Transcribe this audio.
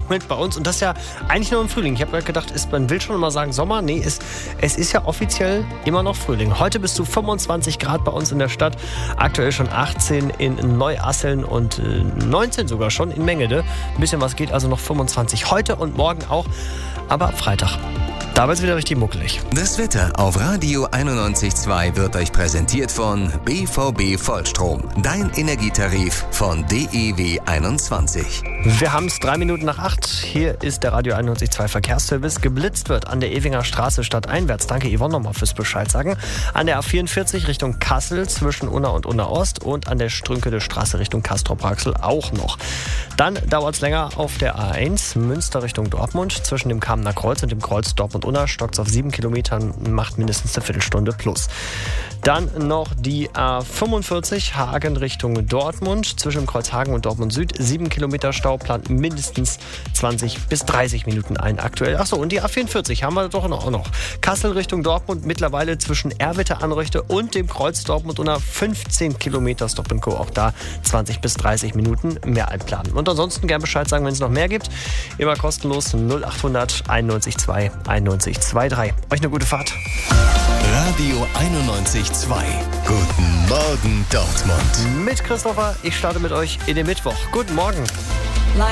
Moment bei uns. Und das ja eigentlich nur im Frühling. Ich habe gerade gedacht, man will schon immer sagen Sommer. Nee, es ist ja offiziell immer noch Frühling. Heute bist du 25 Grad bei uns in der Stadt. Aktuell schon 18 in Neuasseln und 19 sogar schon in Mengede. Ein bisschen was geht, also noch 25 heute und morgen auch. Aber ab Freitag. Da wird es wieder richtig muckelig. Das Wetter auf Radio 91.2 wird euch präsentiert von BVB Vollstrom. Dein Energietarif von DEW 21. Wir haben es 3 Minuten nach 8. Hier ist der Radio 91.2 Verkehrsservice. Geblitzt wird an der Ewinger Straße stadteinwärts. Danke Yvonne nochmal fürs Bescheid sagen. An der A44 Richtung Kassel zwischen Unna und Unna Ost und an der Strünkede Straße Richtung Castrop-Rauxel auch noch. Dann dauert es länger auf der A1 Münster Richtung Dortmund. Zwischen dem Kamener Kreuz und dem Kreuz Dortmund-Unna stockt es auf 7 Kilometern, macht mindestens eine Viertelstunde plus. Dann noch die A45 Hagen Richtung Dortmund. Zwischen dem Kreuz Hagen und Dortmund Süd 7 Kilometer Stau, plant mindestens 20 bis 30 Minuten ein aktuell. Achso, und die A44 haben wir doch auch noch. Kassel Richtung Dortmund mittlerweile zwischen Erwitte Anröchte und dem Kreuz Dortmund-Unna 15 Kilometer Stop & Co. Auch da 20 bis 30 Minuten mehr einplanen. Und ansonsten gern Bescheid sagen, wenn es noch mehr gibt. Immer kostenlos 0800 91 2 91 23. Euch eine gute Fahrt. Radio 91.2. Guten Morgen Dortmund. Mit Christopher, ich starte mit euch in den Mittwoch. Guten Morgen.